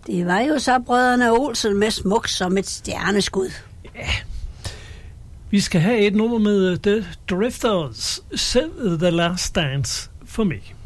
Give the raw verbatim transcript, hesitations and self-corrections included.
Det var jo så brødrene Olsen med smuk som et stjerneskud. Ja. Vi skal have et nummer med The Drifters, Save the Last Dance for mig.